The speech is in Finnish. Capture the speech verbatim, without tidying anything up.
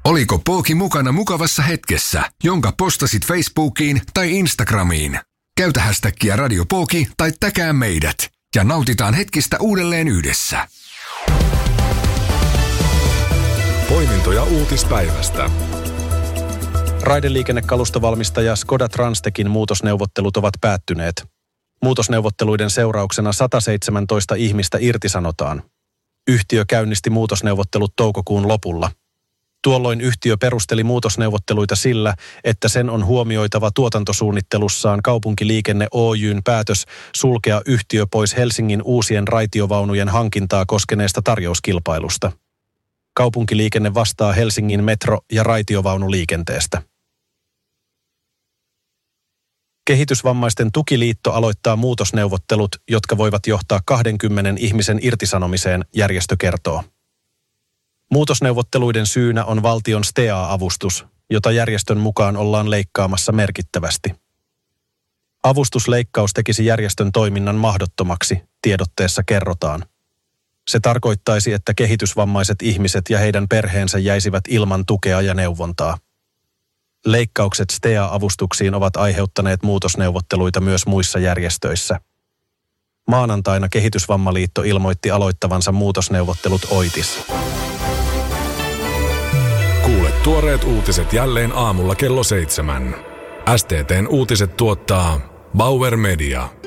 Oliko Pooki mukana mukavassa hetkessä, jonka postasit Facebookiin tai Instagramiin? Käytä hashtagia Radio Pooki tai täkää meidät ja nautitaan hetkistä uudelleen yhdessä. Poimintoja uutispäivästä. Raideliikennekalustovalmistaja Skoda Transtechin muutosneuvottelut ovat päättyneet. Muutosneuvotteluiden seurauksena sata seitsemäntoista ihmistä irtisanotaan. Yhtiö käynnisti muutosneuvottelut toukokuun lopulla. Tuolloin yhtiö perusteli muutosneuvotteluita sillä, että sen on huomioitava tuotantosuunnittelussaan Kaupunkiliikenne Oy:n päätös sulkea yhtiö pois Helsingin uusien raitiovaunujen hankintaa koskeneesta tarjouskilpailusta. Kaupunkiliikenne vastaa Helsingin metro- ja raitiovaunuliikenteestä. Kehitysvammaisten tukiliitto aloittaa muutosneuvottelut, jotka voivat johtaa kahdenkymmenen ihmisen irtisanomiseen, järjestö kertoo. Muutosneuvotteluiden syynä on valtion S T E A-avustus, jota järjestön mukaan ollaan leikkaamassa merkittävästi. Avustusleikkaus tekisi järjestön toiminnan mahdottomaksi, tiedotteessa kerrotaan. Se tarkoittaisi, että kehitysvammaiset ihmiset ja heidän perheensä jäisivät ilman tukea ja neuvontaa. Leikkaukset S T E A-avustuksiin ovat aiheuttaneet muutosneuvotteluita myös muissa järjestöissä. Maanantaina Kehitysvammaliitto ilmoitti aloittavansa muutosneuvottelut Oitis. Kuule tuoreet uutiset jälleen aamulla kello seitsemän. S T T:n uutiset tuottaa Bauer Media.